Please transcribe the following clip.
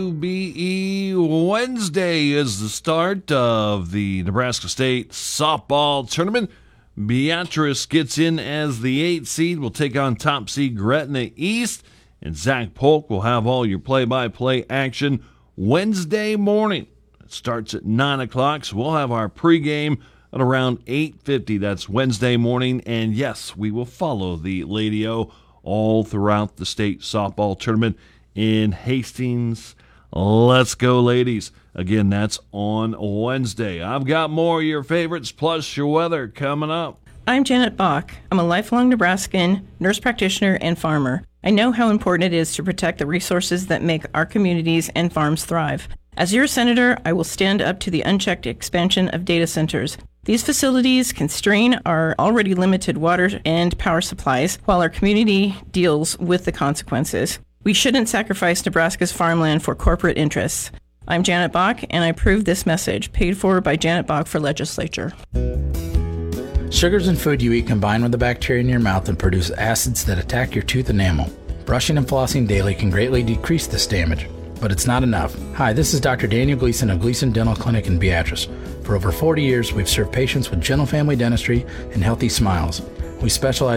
UBE Wednesday is the start of the Nebraska State softball tournament. Beatrice gets in as the 8th seed. Will take on top seed Gretna East. And Zach Polk will have all your play-by-play action Wednesday morning. It starts at 9 o'clock, so we'll have our pregame at around 8:50. That's Wednesday morning. And yes, we will follow the Lady O all throughout the state softball tournament in Hastings. Let's go, ladies. Again, that's on Wednesday. I've got more of your favorites plus your weather coming up. I'm Janet Bach. I'm a lifelong Nebraskan, nurse practitioner, and farmer. I know how important it is to protect the resources that make our communities and farms thrive. As your senator, I will stand up to the unchecked expansion of data centers. These facilities can strain our already limited water and power supplies while our community deals with the consequences. We shouldn't sacrifice Nebraska's farmland for corporate interests. I'm Janet Bach, and I approve this message, paid for by Janet Bach for legislature. Sugars in food you eat combine with the bacteria in your mouth and produce acids that attack your tooth enamel. Brushing and flossing daily can greatly decrease this damage, but it's not enough. Hi, this is Dr. Daniel Gleason of Gleason Dental Clinic in Beatrice. For over 40 years, we've served patients with gentle family dentistry and healthy smiles. We specialize